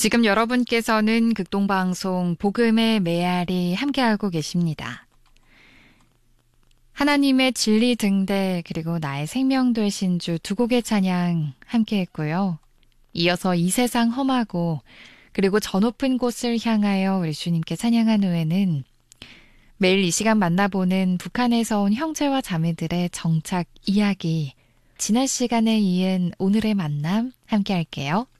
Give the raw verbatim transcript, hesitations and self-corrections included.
지금 여러분께서는 극동방송 복음의 메아리 함께하고 계십니다. 하나님의 진리 등대 그리고 나의 생명 되신 주 두 곡의 찬양 함께했고요. 이어서 이 세상 험하고 그리고 저 높은 곳을 향하여 우리 주님께 찬양한 후에는 매일 이 시간 만나보는 북한에서 온 형제와 자매들의 정착 이야기, 지난 시간에 이은 오늘의 만남 함께할게요.